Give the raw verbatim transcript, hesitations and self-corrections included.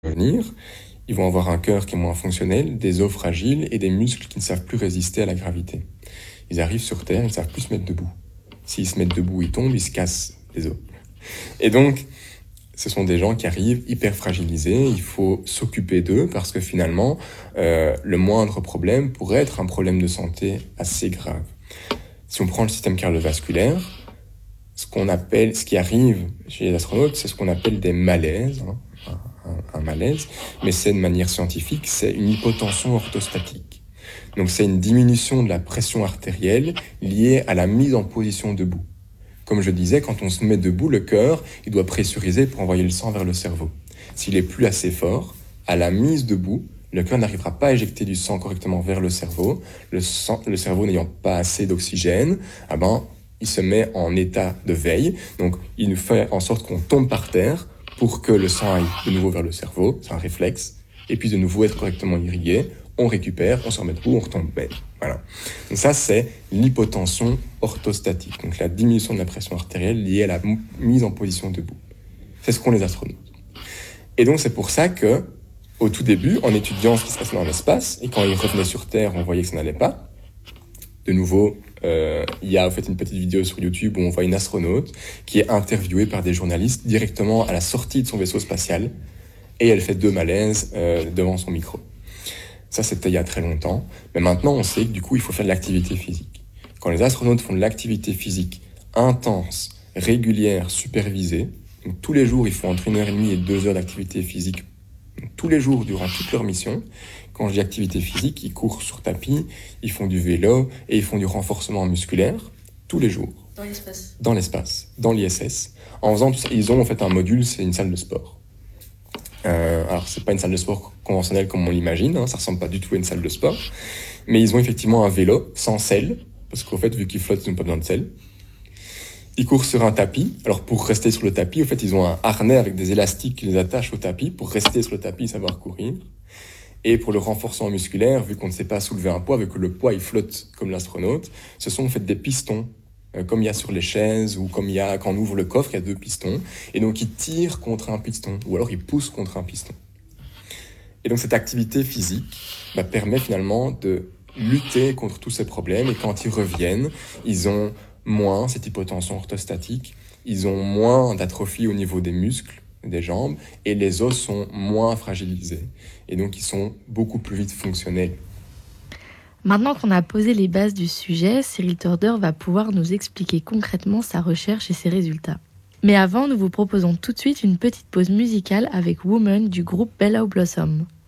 venir, ils vont avoir un cœur qui est moins fonctionnel, des os fragiles et des muscles qui ne savent plus résister à la gravité. Ils arrivent sur Terre, ils ne savent plus se mettre debout. S'ils se mettent debout, ils tombent, ils se cassent les os. Et donc, ce sont des gens qui arrivent hyper fragilisés, il faut s'occuper d'eux parce que finalement, euh, le moindre problème pourrait être un problème de santé assez grave. Si on prend le système cardiovasculaire, ce qu'on appelle, ce qui arrive chez les astronautes, c'est ce qu'on appelle des malaises, hein, un, un malaise, mais c'est de manière scientifique, c'est une hypotension orthostatique. Donc c'est une diminution de la pression artérielle liée à la mise en position debout. Comme je disais, quand on se met debout, le cœur, il doit pressuriser pour envoyer le sang vers le cerveau. S'il est plus assez fort, à la mise debout, le cœur n'arrivera pas à éjecter du sang correctement vers le cerveau. Le, sang, le cerveau n'ayant pas assez d'oxygène, ah ben, il se met en état de veille. Donc, il nous fait en sorte qu'on tombe par terre pour que le sang aille de nouveau vers le cerveau. C'est un réflexe. Et puis, de nouveau, être correctement irrigué. On récupère, on se remet debout, on retombe bête. Voilà. Donc ça, c'est l'hypotension orthostatique, donc la diminution de la pression artérielle liée à la m- mise en position debout. C'est ce qu'ont les astronautes. Et donc c'est pour ça que, au tout début, en étudiant ce qui se passait dans l'espace, et quand ils revenaient sur Terre, on voyait que ça n'allait pas. De nouveau, euh, il y a en fait une petite vidéo sur YouTube où on voit une astronaute qui est interviewée par des journalistes directement à la sortie de son vaisseau spatial, et elle fait deux malaises euh, devant son micro. Ça, c'était il y a très longtemps. Mais maintenant, on sait que du coup, il faut faire de l'activité physique. Quand les astronautes font de l'activité physique intense, régulière, supervisée, donc tous les jours, ils font entre une heure et demie et deux heures d'activité physique, donc tous les jours durant toute leur mission. Quand je dis activité physique, ils courent sur tapis, ils font du vélo et ils font du renforcement musculaire tous les jours. Dans l'espace. Dans l'espace, dans l'I S S. En faisant tout ça, ils ont en fait un module, c'est une salle de sport. Euh, alors, c'est pas une salle de sport conventionnelle comme on l'imagine, hein, ça ressemble pas du tout à une salle de sport, mais ils ont effectivement un vélo sans selle, parce qu'au fait, vu qu'ils flottent, ils n'ont pas besoin de selle. Ils courent sur un tapis. Alors, pour rester sur le tapis, au fait, ils ont un harnais avec des élastiques qui les attachent au tapis pour rester sur le tapis et savoir courir. Et pour le renforcement musculaire, vu qu'on ne sait pas soulever un poids, vu que le poids, il flotte comme l'astronaute, ce sont en fait des pistons. Comme il y a sur les chaises ou comme il y a quand on ouvre le coffre, il y a deux pistons. Et donc, ils tirent contre un piston ou alors ils poussent contre un piston. Et donc, cette activité physique bah, permet finalement de lutter contre tous ces problèmes. Et quand ils reviennent, ils ont moins cette hypotension orthostatique, ils ont moins d'atrophie au niveau des muscles, des jambes, et les os sont moins fragilisés. Et donc, ils sont beaucoup plus vite fonctionnels. Maintenant qu'on a posé les bases du sujet, Cyril Torder va pouvoir nous expliquer concrètement sa recherche et ses résultats. Mais avant, nous vous proposons tout de suite une petite pause musicale avec Woman du groupe Bellow Blossom.